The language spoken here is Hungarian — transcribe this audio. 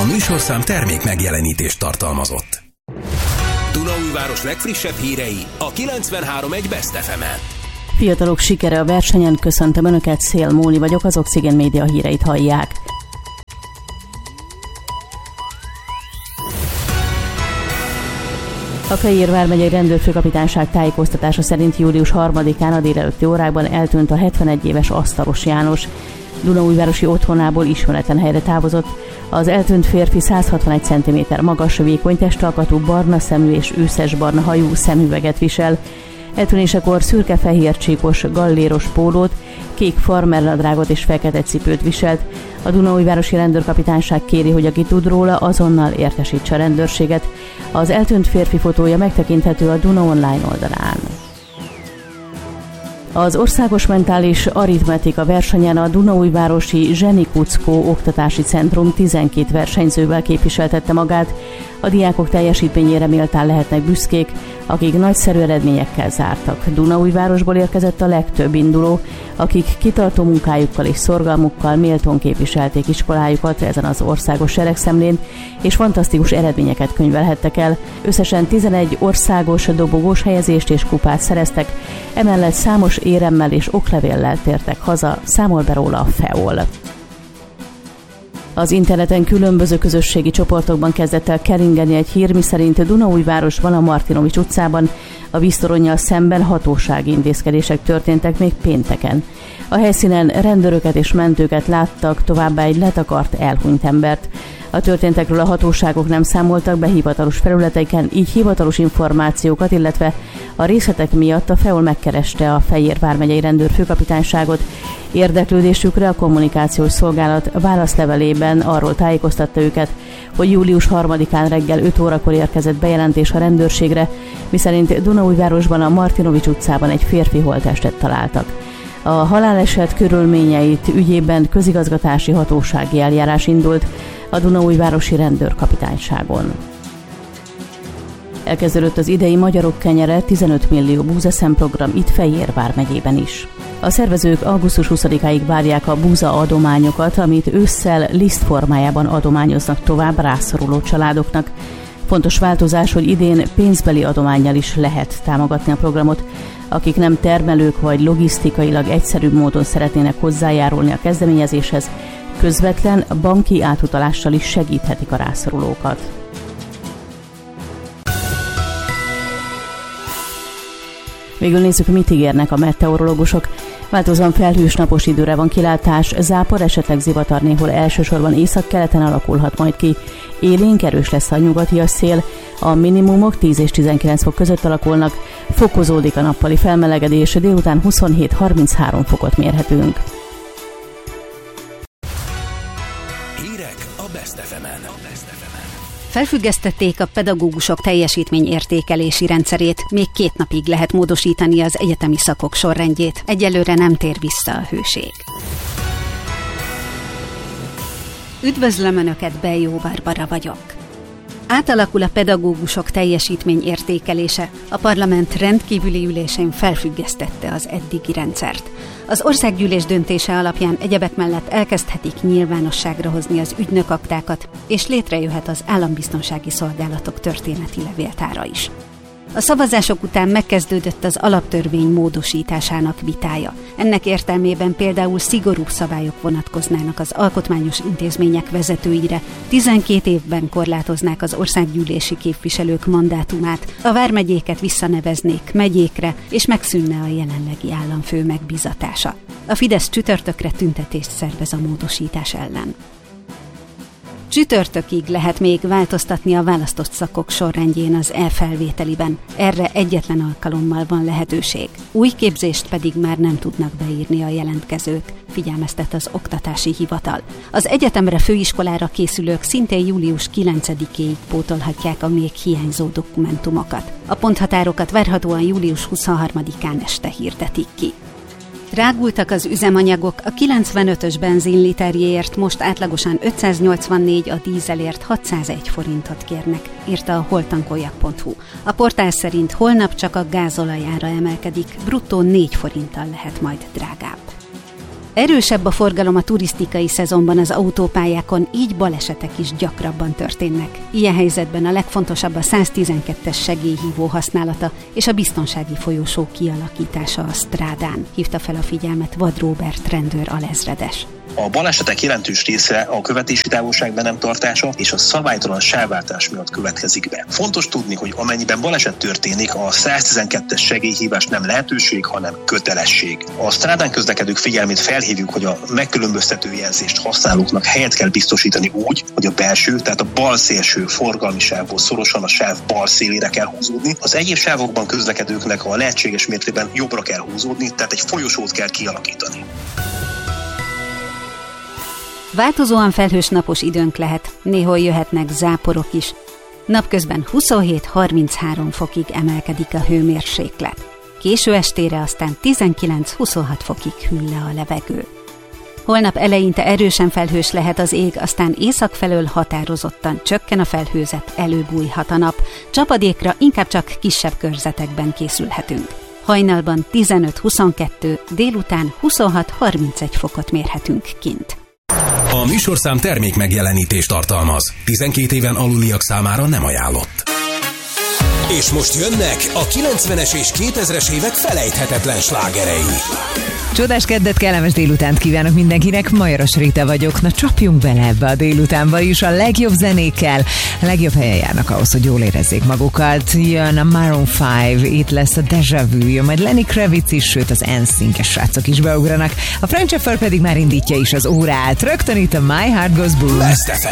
műsorszám termék megjelenítést tartalmazott. Dunaújváros legfrissebb hírei a 93.1 Best FM-en. Fiatalok sikere a versenyen, köszöntöm Önöket, Szél Móni vagyok, az Oxigén Média híreit hallják. A Fejér vármegyei rendőrfőkapitányság tájékoztatása szerint július 3-án a délelőtti órákban eltűnt a 71 éves Asztalos János. Dunaújvárosi otthonából ismeretlen helyre távozott. Az eltűnt férfi 161 cm magas, vékony testalkatú, barna szemű és őszes-barna hajú, szemüveget visel. Eltűnésekor szürke-fehér csíkos galléros pólót, kék farmernadrágot és fekete cipőt viselt. A Dunaújvárosi rendőrkapitányság kéri, hogy aki tud róla, azonnal értesítse a rendőrséget. Az eltűnt férfi fotója megtekinthető a Duna Online oldalán. Az Országos Mentális Aritmetika versenyen a Dunaújvárosi Zseni Kuckó Oktatási Centrum 12 versenyzővel képviseltette magát. A diákok teljesítményére méltán lehetnek büszkék, akik nagyszerű eredményekkel zártak. Dunaújvárosból érkezett a legtöbb induló, akik kitartó munkájukkal és szorgalmukkal méltón képviselték iskolájukat ezen az országos seregszemlén, és fantasztikus eredményeket könyvelhettek el. Összesen 11 országos dobogós helyezést és kupát szereztek, emellett számos éremmel és oklevéllel tértek haza, számol be róla a FEOL. Az interneten különböző közösségi csoportokban kezdett el keringeni egy hír, miszerint Dunaújvárosban, a Martinovics utcában a víztoronnyal szemben hatósági intézkedések történtek még pénteken. A helyszínen rendőröket és mentőket láttak, továbbá egy letakart, elhunyt embert. A történtekről a hatóságok nem számoltak be hivatalos felületeiken, így hivatalos információkat, illetve a részletek miatt a FEOL megkereste a Fejér vármegyei rendőrfőkapitányságot. Érdeklődésükre a kommunikációs szolgálat válaszlevelében arról tájékoztatta őket, hogy július 3-án reggel 5 órakor érkezett bejelentés a rendőrségre, miszerint Dunaújvárosban, a Martinovics utcában egy férfi holttestet találtak. A haláleset körülményeit ügyében közigazgatási hatósági eljárás indult a Dunaújvárosi rendőrkapitányságon. Elkezdődött az idei Magyarok Kenyere 15 millió búzaszem program itt Fejér vármegyében is. A szervezők augusztus 20-áig várják a búza adományokat, amit ősszel liszt formájában adományoznak tovább rászoruló családoknak. Fontos változás, hogy idén pénzbeli adománnyal is lehet támogatni a programot. Akik nem termelők vagy logisztikailag egyszerűbb módon szeretnének hozzájárulni a kezdeményezéshez, közvetlen banki átutalással is segíthetik a rászorulókat. Végül nézzük, mit ígérnek a meteorológusok. Változóan felhős napos időre van kilátás, zápor, esetleg zivatar néhol elsősorban északkeleten alakulhat majd ki. Élénk, erős lesz a nyugati szél, a minimumok 10 és 19 fok között alakulnak, fokozódik a nappali felmelegedés, délután 27-33 fokot mérhetünk. Hírek a Best FM-en. Felfüggesztették a pedagógusok teljesítményértékelési rendszerét, még 2 napig lehet módosítani az egyetemi szakok sorrendjét. Egyelőre nem tér vissza a hőség. Üdvözlöm Önöket, Beljó Barbara vagyok. Átalakul a pedagógusok teljesítményértékelése. A parlament rendkívüli ülésén felfüggesztette az eddigi rendszert. Az országgyűlés döntése alapján egyebek mellett elkezdhetik nyilvánosságra hozni az ügynökaktákat, és létrejöhet az állambiztonsági szolgálatok történeti levéltára is. A szavazások után megkezdődött az alaptörvény módosításának vitája. Ennek értelmében például szigorú szabályok vonatkoznának az alkotmányos intézmények vezetőire, 12 évben korlátoznák az országgyűlési képviselők mandátumát, a vármegyéket visszaneveznék megyékre, és megszűnne a jelenlegi államfő megbízatása. A Fidesz csütörtökre tüntetést szervez a módosítás ellen. Csütörtökig lehet még változtatni a választott szakok sorrendjén az e-felvételiben. Erre egyetlen alkalommal van lehetőség. Új képzést pedig már nem tudnak beírni a jelentkezők, figyelmeztet az Oktatási Hivatal. Az egyetemre, főiskolára készülők szintén július 9-éig pótolhatják a még hiányzó dokumentumokat. A ponthatárokat várhatóan július 23-án este hirdetik ki. Drágultak az üzemanyagok, a 95-ös benzinliterjéért most átlagosan 584, a dízelért 601 forintot kérnek, írta a holtankoljak.hu. A portál szerint holnap csak a gázolaj ára emelkedik, bruttó 4 forinttal lehet majd drágább. Erősebb a forgalom a turisztikai szezonban az autópályákon, így balesetek is gyakrabban történnek. Ilyen helyzetben a legfontosabb a 112-es segélyhívó használata és a biztonsági folyosó kialakítása a strádán, hívta fel a figyelmet Vad Róbert rendőr alezredes. A balesetek jelentős része a követési távolság be nem tartása és a szabálytalan sávváltás miatt következik be. Fontos tudni, hogy amennyiben baleset történik, a 112-es segélyhívás nem lehetőség, hanem kötelesség. A strádán közlekedők figyelmét felhívjuk, hogy a megkülönböztető jelzést használóknak helyet kell biztosítani úgy, hogy a belső, tehát a bal szélső forgalmi sávból szorosan a sáv bal szélére kell húzódni. Az egyéb sávokban közlekedőknek a lehetséges mértékben jobbra kell húzódni, tehát egy folyosót kell kialakítani. Változóan felhős napos időnk lehet, néhol jöhetnek záporok is. Napközben 27-33 fokig emelkedik a hőmérséklet. Késő estére aztán 19-26 fokig hűl le a levegő. Holnap eleinte erősen felhős lehet az ég, aztán észak felől határozottan csökken a felhőzet, előbújhat a nap. Csapadékra inkább csak kisebb körzetekben készülhetünk. Hajnalban 15-22, délután 26-31 fokot mérhetünk kint. A műsorszám termék megjelenítést tartalmaz. 12 éven aluliak számára nem ajánlott. És most jönnek a 90-es és 2000-es évek felejthetetlen slágerei. Csodás keddet, kellemes délutánt kívánok mindenkinek, Majoros Rita vagyok. Na csapjunk bele ebbe a délutánba is, a legjobb zenékkel, a legjobb helyen járnak ahhoz, hogy jól érezzék magukat. Jön a Maroon 5, itt lesz a Deja Vu, jön majd Lenny Kravitz is, sőt az NSYNC-es srácok is beugranak. A French Affair pedig már indítja is az órát, rögtön itt a My Heart Goes Boom.